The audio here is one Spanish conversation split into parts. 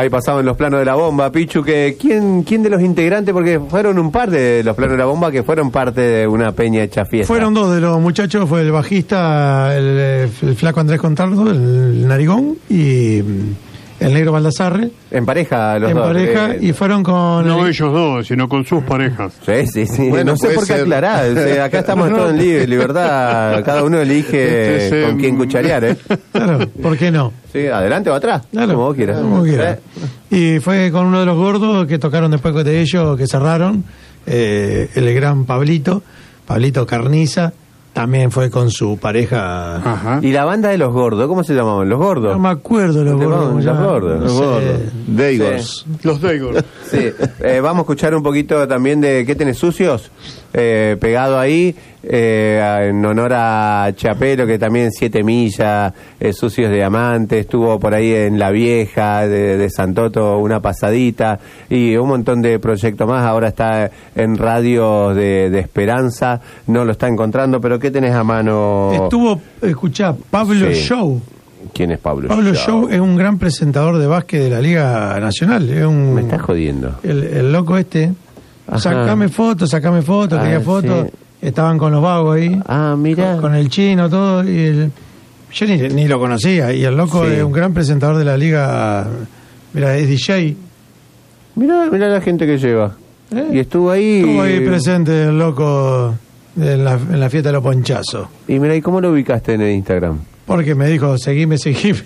Ahí pasaban los planos de la bomba, Pichu, que ¿quién de los integrantes? Porque fueron un par de los planos de la bomba que fueron parte de una peña hecha fiesta. Fueron dos de los muchachos, fue el bajista, el flaco Andrés Contardo, el narigón, y el negro Baldassarre. En pareja los en dos. En pareja, y fueron con... No ellos dos, sino con sus parejas. Sí. Bueno, no sé por qué aclarar. O sea, acá estamos todos en libertad. Cada uno elige con quién cucharear, ¿eh? Claro, ¿por qué no? Sí, adelante o atrás. Claro, como vos quieras. Como quieras. Y fue con uno de los gordos que tocaron después de ellos, que cerraron, el gran Pablito Carniza. También fue con su pareja. Ajá. ¿Y la banda de los gordos? ¿Cómo se llamaban? ¿Los gordos? No me acuerdo los gordos. Los gordos. Daigors. Los Daigors. Sí. Vamos a escuchar un poquito también de ¿Qué tenés sucios? Pegado ahí, en honor a Chapelo, que también 7 millas, Sucios de Diamante, estuvo por ahí en La Vieja, de Santoto, una pasadita, y un montón de proyectos más. Ahora está en radios de Esperanza, no lo está encontrando, pero ¿qué tenés a mano? Estuvo, escuchá, Pablo Show. ¿Quién es Pablo Show es un gran presentador de básquet de la Liga Nacional. Me estás jodiendo. El loco este. Ajá. Sacame fotos, quería fotos. Sí. Estaban con los vagos ahí. Ah, mira. Con el chino, todo. Y yo ni lo conocía. Y el loco es un gran presentador de la liga. Mira, es DJ. Mira la gente que lleva. Y estuvo ahí presente el loco en la fiesta de los ponchazos. Y mira, ¿y cómo lo ubicaste en el Instagram? Porque me dijo, seguime. Seguime.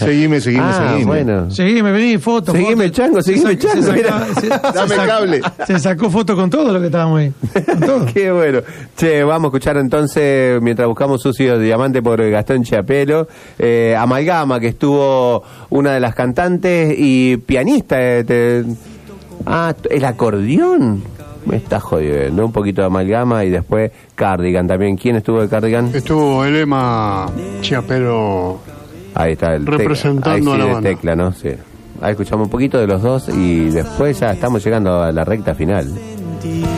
Bueno. Seguime, vení, foto. Seguime, chango. Dame cable. Se sacó foto con todo lo que estábamos ahí. Con todo. Qué bueno. Che, vamos a escuchar entonces, mientras buscamos Sucios de Diamante por Gastón Chapelo, Amalgama, que estuvo una de las cantantes y pianista. El acordeón. Me está jodiendo. Un poquito de Amalgama y después Cardigan también. ¿Quién estuvo de Cardigan? Estuvo Elema Chapelo. Ahí está el representando a la banda. Tecla, ¿no? Sí. Ahí escuchamos un poquito de los dos y después ya estamos llegando a la recta final.